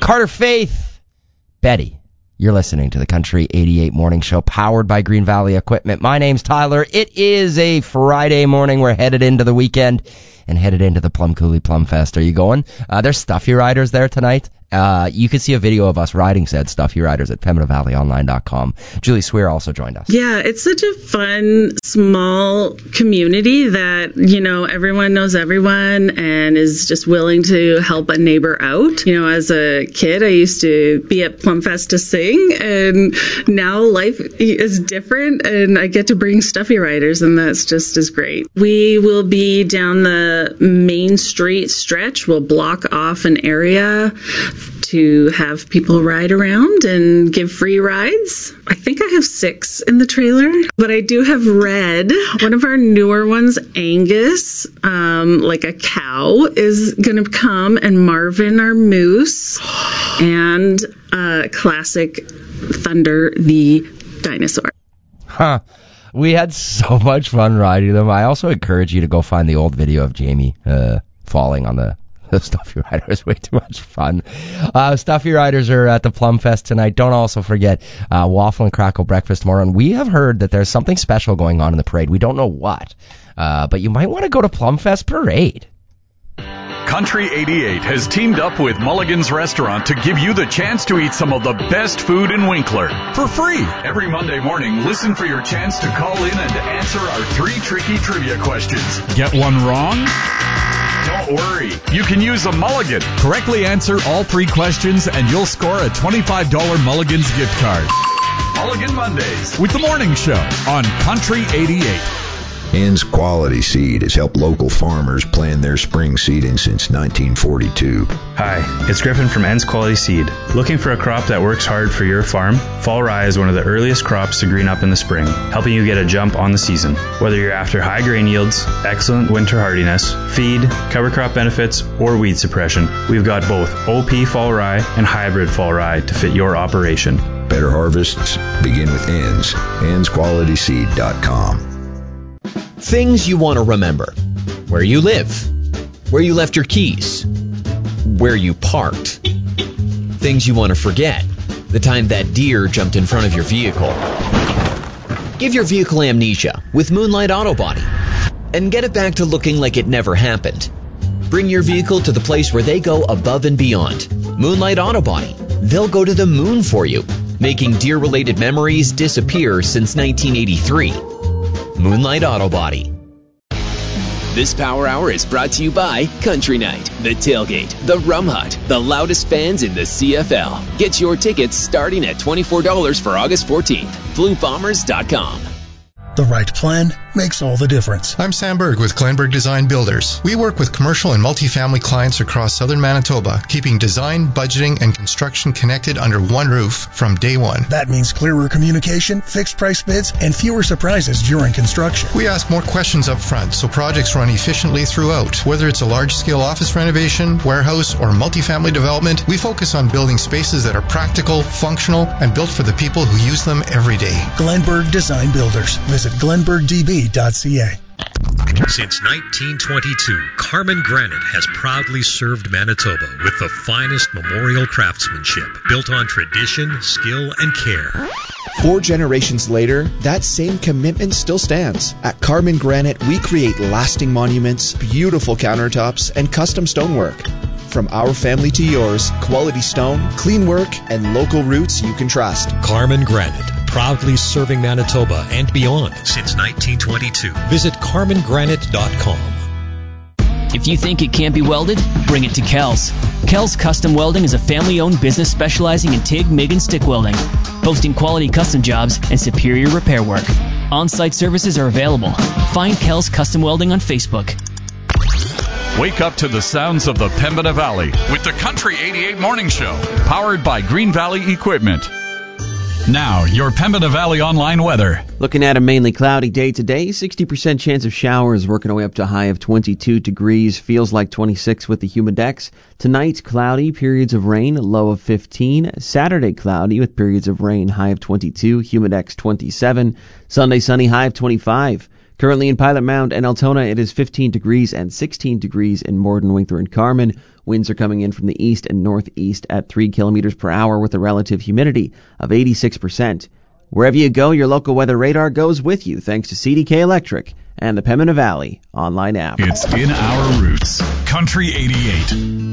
Carter Faith, Betty. You're listening to the Country 88 Morning Show, powered by Green Valley Equipment. My name's Tyler. It is a Friday morning. We're headed into the weekend and headed into the Plum Coulee Plum Fest. Are you going? There's Stuffy Riders there tonight. You can see a video of us riding said Stuffy Riders at PembinaValleyOnline.com. Julie Swear also joined us. Yeah, it's such a fun, small community that, everyone knows everyone and is just willing to help a neighbor out. As a kid, I used to be at Plumfest to sing, and now life is different, and I get to bring Stuffy Riders, and that's just as great. We will be down the Main Street stretch. We'll block off an area to have people ride around and give free rides. I think I have 6 in the trailer, but I do have Red, one of our newer ones, Angus, like a cow, is going to come, and Marvin, our moose, and classic Thunder, the dinosaur. We had so much fun riding them. I also encourage you to go find the old video of Jamie falling on the Stuffy Riders. Way too much fun. Stuffy Riders are at the Plum Fest tonight. Don't also forget Waffle and Crackle Breakfast tomorrow. And we have heard that there's something special going on in the parade. We don't know what, but you might want to go to Plum Fest Parade. Country 88 has teamed up with Mulligan's Restaurant to give you the chance to eat some of the best food in Winkler for free. Every Monday morning, listen for your chance to call in and answer our 3 tricky trivia questions. Get one wrong? Don't worry. You can use a Mulligan. Correctly answer all 3 questions and you'll score a $25 Mulligan's gift card. Mulligan Mondays with the Morning Show on Country 88. Ann's Quality Seed has helped local farmers plan their spring seeding since 1942. Hi, it's Griffin from Ann's Quality Seed. Looking for a crop that works hard for your farm? Fall rye is one of the earliest crops to green up in the spring, helping you get a jump on the season. Whether you're after high grain yields, excellent winter hardiness, feed, cover crop benefits, or weed suppression, we've got both OP fall rye and hybrid fall rye to fit your operation. Better harvests begin with Ann's. Ann'sQualitySeed.com. Things you want to remember. Where you live. Where you left your keys. Where you parked. Things you want to forget. The time that deer jumped in front of your vehicle. Give your vehicle amnesia with Moonlight Auto Body and get it back to looking like it never happened. Bring your vehicle to the place where they go above and beyond. Moonlight Auto Body. They'll go to the moon for you, making deer-related memories disappear since 1983. Moonlight Auto Body. This Power Hour is brought to you by Country Night, The Tailgate, The Rum Hut, the loudest fans in the CFL. Get your tickets starting at $24 for August 14th. BlueBombers.com. The right plan makes all the difference. I'm Sam Berg with Glenberg Design Builders. We work with commercial and multifamily clients across southern Manitoba, keeping design, budgeting, and construction connected under one roof from day one. That means clearer communication, fixed price bids, and fewer surprises during construction. We ask more questions up front so projects run efficiently throughout. Whether it's a large-scale office renovation, warehouse, or multifamily development, we focus on building spaces that are practical, functional, and built for the people who use them every day. Glenberg Design Builders. Visit glenbergdb.ca. Since 1922, Carmen Granite has proudly served Manitoba with the finest memorial craftsmanship built on tradition, skill, and care. 4 generations later, that same commitment still stands. At Carmen Granite, we create lasting monuments, beautiful countertops, and custom stonework. From our family to yours, quality stone, clean work, and local roots you can trust. Carmen Granite, proudly serving Manitoba and beyond since 1922. Visit CarmenGranite.com. If you think it can't be welded, bring it to Kells. Kells Custom Welding is a family-owned business specializing in TIG, MIG, and stick welding, boasting quality custom jobs and superior repair work. On-site services are available. Find Kells Custom Welding on Facebook. Wake up to the sounds of the Pembina Valley with the Country 88 Morning Show, powered by Green Valley Equipment. Now, your Pembina Valley online weather. Looking at a mainly cloudy day today, 60% chance of showers, working our way up to a high of 22 degrees, feels like 26 with the humidex. Tonight, cloudy, periods of rain, low of 15. Saturday, cloudy with periods of rain, high of 22, humidex 27. Sunday, sunny, high of 25. Currently in Pilot Mound and Altona, it is 15 degrees and 16 degrees in Morden, Winkler, and Carmen. Winds are coming in from the east and northeast at 3 kilometers per hour with a relative humidity of 86%. Wherever you go, your local weather radar goes with you thanks to CDK Electric and the Pembina Valley online app. It's in our roots. Country 88.